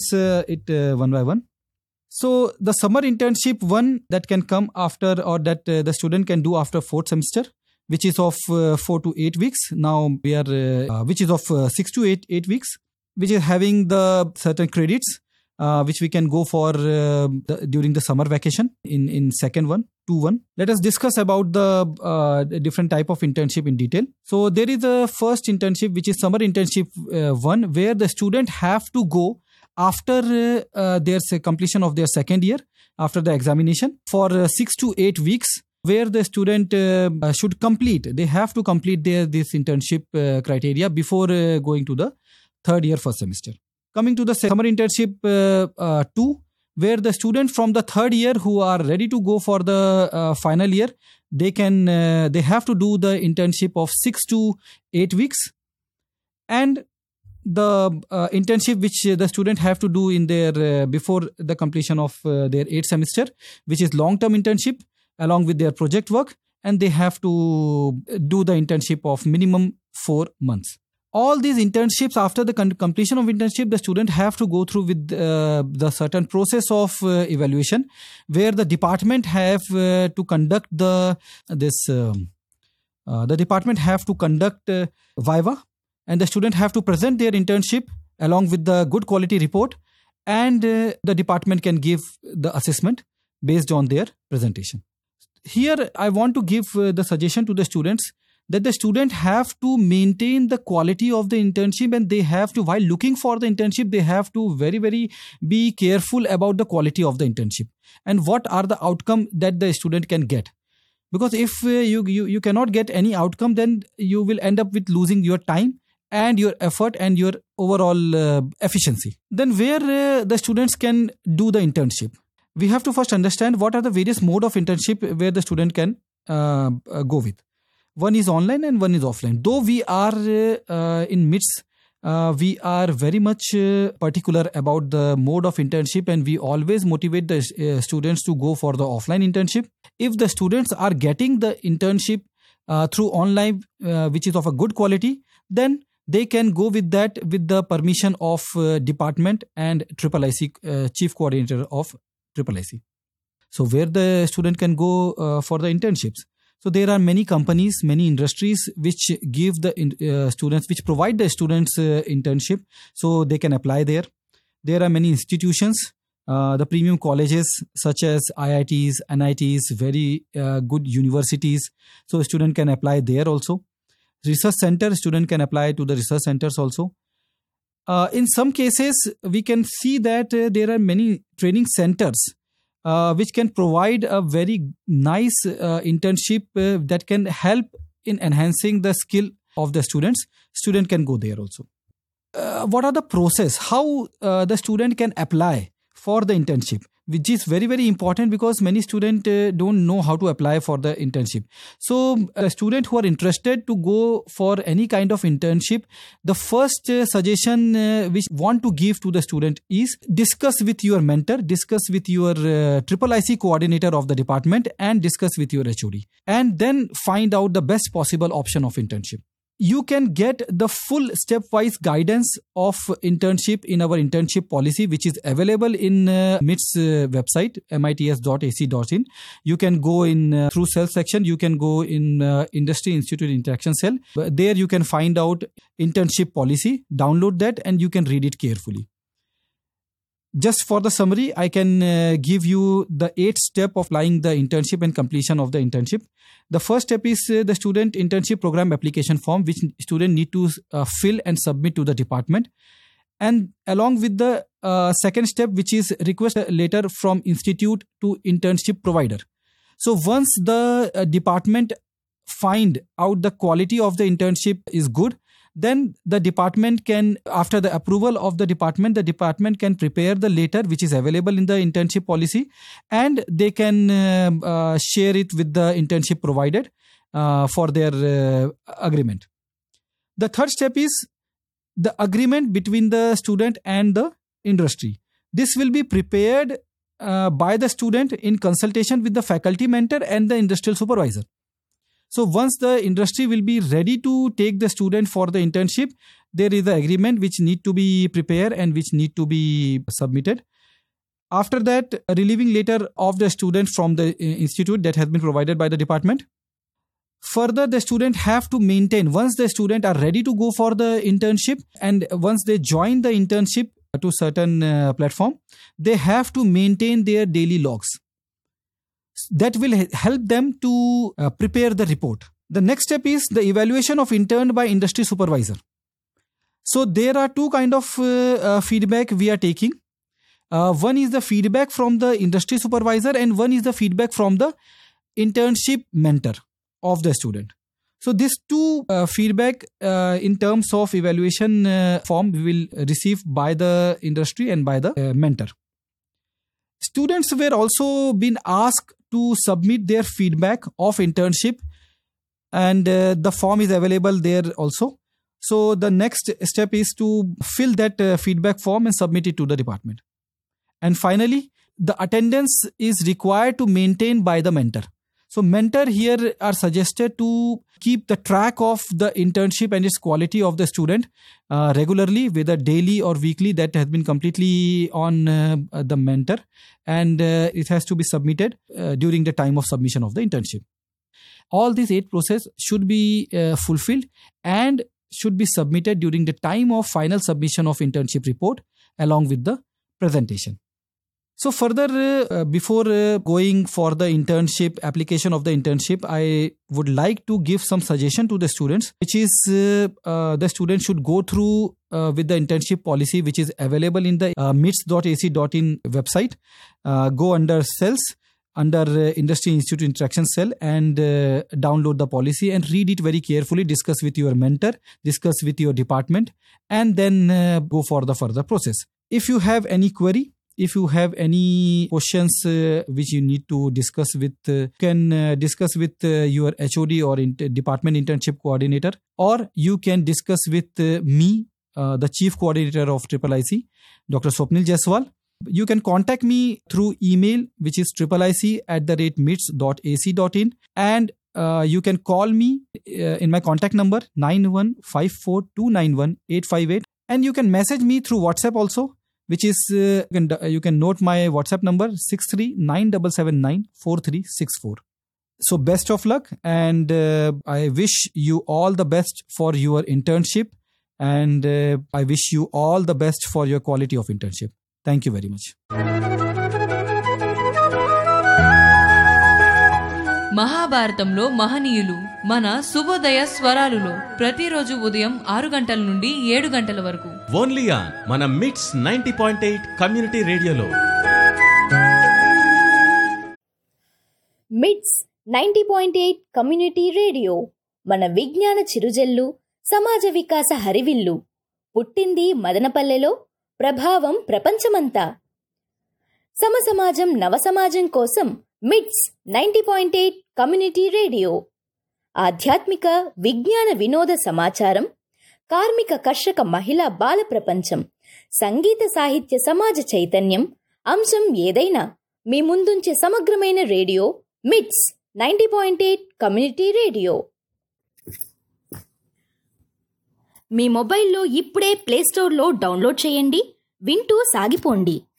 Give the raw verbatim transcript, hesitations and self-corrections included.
discuss uh, it uh, one by one. So the summer internship one that can come after, or that uh, the student can do after fourth semester, which is of uh, four to eight weeks. Now we are, uh, which is of uh, six to eight eight weeks, which is having the certain credits, uh, which we can go for uh, the, during the summer vacation in in second one, two one. Let us discuss about the uh, different type of internship in detail. So there is a first internship, which is summer internship uh, one, where the student have to go after uh, uh, their completion of their second year, after the examination, for uh, six to eight weeks, where the student uh, should complete, they have to complete their this internship uh, criteria before uh, going to the third year first semester. Coming to the summer internship uh, uh, two, where the student from the third year who are ready to go for the uh, final year, they can uh, they have to do the internship of six to eight weeks, and the uh, internship which the student have to do in their uh, before the completion of uh, their eighth semester, which is long-term internship along with their project work, and they have to do the internship of minimum four months. All these internships, after the con- completion of internship, the student have to go through with uh, the certain process of uh, evaluation, where the department have uh, to conduct the this um, uh, the department have to conduct uh, viva. And the student have to present their internship along with the good quality report, and uh, the department can give the assessment based on their presentation. Here, I want to give uh, the suggestion to the students that the student have to maintain the quality of the internship, and they have to, while looking for the internship, they have to very, very be careful about the quality of the internship and what are the outcome that the student can get. Because if uh, you, you, you cannot get any outcome, then you will end up with losing your time and your effort and your overall uh, efficiency. Then where uh, the students can do the internship? We have to first understand what are the various mode of internship where the student can uh, uh, go with. One is online and one is offline. Though we are uh, uh, in midst, uh, we are very much uh, particular about the mode of internship, and we always motivate the uh, students to go for the offline internship. If the students are getting the internship uh, through online, uh, which is of a good quality, then they can go with that with the permission of uh, department and triple I C, uh, chief coordinator of triple I C. So where the student can go uh, for the internships. So there are many companies, many industries which give the uh, students, which provide the students uh, internship, so they can apply there. There are many institutions, uh, the premium colleges such as I I Ts, N I Ts, very uh, good universities. So a student can apply there also. Research center, student can apply to the research centers also. Uh, in some cases, we can see that uh, there are many training centers uh, which can provide a very nice uh, internship uh, that can help in enhancing the skill of the students. Student can go there also. Uh, what are the process? How uh, the student can apply for the internship? Which is very, very important, because many students uh, don't know how to apply for the internship. So a student who are interested to go for any kind of internship, the first uh, suggestion uh, which want to give to the student is discuss with your mentor, discuss with your uh, triple I C coordinator of the department, and discuss with your H O D, and then find out the best possible option of internship. You can get the full stepwise guidance of internship in our internship policy, which is available in uh, M I T S uh, website, mits dot a c dot in. You can go in uh, through cell section. You can go in uh, Industry Institute Interaction Cell. There you can find out internship policy, download that, and you can read it carefully. Just for the summary, I can uh, give you the eight step of applying the internship and completion of the internship. The first step is uh, the student internship program application form, which student need to uh, fill and submit to the department. And along with the uh, second step, which is request a letter from institute to internship provider. So once the uh, department find out the quality of the internship is good, then the department can, after the approval of the department, the department can prepare the letter which is available in the internship policy, and they can uh, uh, share it with the internship provided uh, for their uh, agreement. The third step is the agreement between the student and the industry. This will be prepared uh, by the student in consultation with the faculty mentor and the industrial supervisor. So once the industry will be ready to take the student for the internship, there is an agreement which need to be prepared and which need to be submitted. After that, a relieving letter of the student from the institute that has been provided by the department. Further, the student have to maintain, once the student are ready to go for the internship and once they join the internship to certain uh, platform, they have to maintain their daily logs. That will help them to uh, prepare the report. The next step is the evaluation of intern by industry supervisor. So there are two kind of uh, uh, feedback we are taking. Uh, one is the feedback from the industry supervisor and one is the feedback from the internship mentor of the student. So these two uh, feedback uh, in terms of evaluation uh, form we will receive by the industry and by the uh, mentor. Students were also been asked to submit their feedback of internship, and uh, the form is available there also. So the next step is to fill that uh, feedback form and submit it to the department. And finally, the attendance is required to maintain by the mentor. So mentor here are suggested to keep the track of the internship and its quality of the student uh, regularly, whether daily or weekly, that has been completely on uh, the mentor, and uh, it has to be submitted uh, during the time of submission of the internship. All these eight processes should be uh, fulfilled and should be submitted during the time of final submission of internship report along with the presentation. So further, uh, before uh, going for the internship, application of the internship, I would like to give some suggestion to the students, which is uh, uh, the student should go through uh, with the internship policy, which is available in the uh, mits dot a c dot in website. Uh, go under cells, under uh, Industry Institute Interaction Cell, and uh, download the policy and read it very carefully, discuss with your mentor, discuss with your department, and then uh, go for the further process. If you have any query, if you have any questions uh, which you need to discuss with, uh, you can uh, discuss with uh, your H O D or inter- department internship coordinator, or you can discuss with uh, me, uh, the chief coordinator of Triple I C, Doctor Swapnil Jaiswal. You can contact me through email, which is triplic at the rate mits dot a c dot in, and uh, you can call me uh, in my contact number nine one five four two nine one eight five eight, and you can message me through WhatsApp also, which is uh, you, can, uh, you can note my WhatsApp number six three nine seven seven nine four three six four. So best of luck, and uh, I wish you all the best for your internship, and uh, I wish you all the best for your quality of internship. Thank you very much. మహాభారతంలో మహనీయులు మన శుభోదయ స్వరాలులో ప్రతిరోజు ఉదయం ఆరు గంటల నుండి ఏడు గంటల వరకు ఓన్లీ ఆన్ మన మిట్స్ నైంటీ పాయింట్ ఎయిట్ కమ్యూనిటీ రేడియోలో. మిట్స్ ninety point eight community radio మన విజ్ఞాన చిరుజల్లు, సమాజ వికాస హరివిల్లు. పుట్టింది మదనపల్లెలో, ప్రభావం ప్రపంచమంతా. సమసమాజం నవసమాజం కోసం మిట్స్ ninety point eight community radio. ఆధ్యాత్మిక, విజ్ఞాన, వినోద సమాచారం, కార్మిక, కర్షక, మహిళా, బాల ప్రపంచం, సంగీత, సాహిత్య, సమాజ చైతన్యం, అంశం ఏదైనా మీ ముందుంచే సమగ్రమైన రేడియో మిట్స్ ninety point eight community radio. మీ మొబైల్లో ఇప్పుడే ప్లేస్టోర్లో డౌన్లోడ్ చేయండి, వింటూ సాగిపోండి.